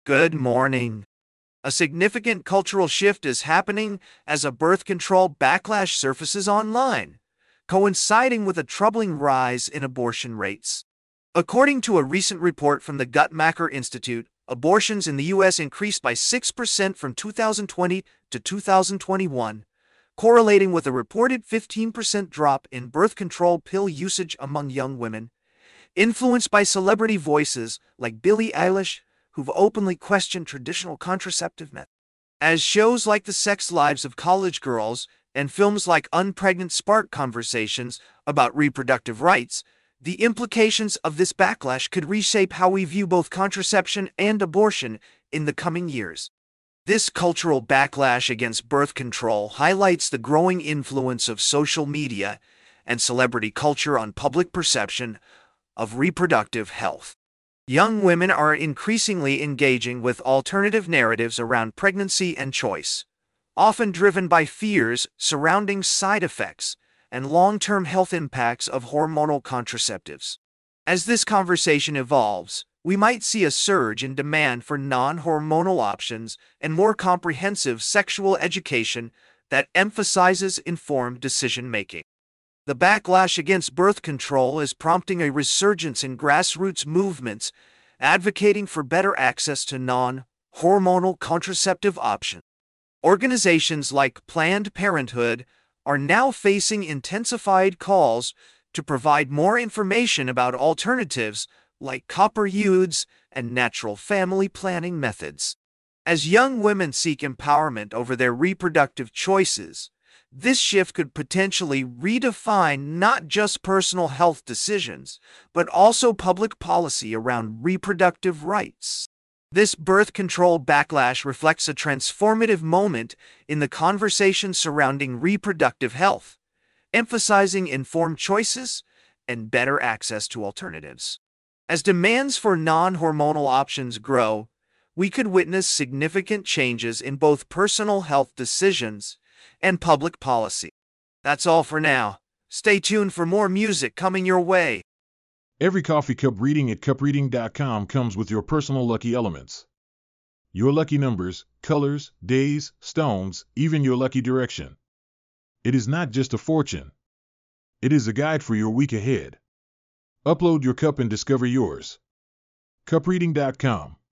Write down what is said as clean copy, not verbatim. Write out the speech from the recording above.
Good morning. A significant cultural shift is happening as a birth control backlash surfaces online, coinciding with a troubling rise in abortion rates. According to a recent report from the Guttmacher Institute, abortions in the U.S. increased by 6% from 2020 to 2021, correlating with a reported 15% drop in birth control pill usage among young women, influenced by celebrity voices like Billie Eilish, who've openly questioned traditional contraceptive methods. As shows like The Sex Lives of College Girls and films like Unpregnant spark conversations about reproductive rights, the implications of this backlash could reshape how we view both contraception and abortion in the coming years. This cultural backlash against birth control highlights the growing influence of social media and celebrity culture on public perception of reproductive health. Young women are increasingly engaging with alternative narratives around pregnancy and choice, often driven by fears surrounding side effects and long-term health impacts of hormonal contraceptives. As this conversation evolves, we might see a surge in demand for non-hormonal options and more comprehensive sexual education that emphasizes informed decision-making. The backlash against birth control is prompting a resurgence in grassroots movements advocating for better access to non-hormonal contraceptive options. Organizations like Planned Parenthood are now facing intensified calls to provide more information about alternatives like copper UDs and natural family planning methods. As young women seek empowerment over their reproductive choices, this shift could potentially redefine not just personal health decisions, but also public policy around reproductive rights. This birth control backlash reflects a transformative moment in the conversation surrounding reproductive health, emphasizing informed choices and better access to alternatives. As demands for non-hormonal options grow, we could witness significant changes in both personal health decisions and public policy. That's all for now. Stay tuned for more music coming your way. Every coffee cup reading at cupreading.com comes with your personal lucky elements. Your lucky numbers, colors, days, stones, even your lucky direction. It is not just a fortune. It is a guide for your week ahead. Upload your cup and discover yours. cupreading.com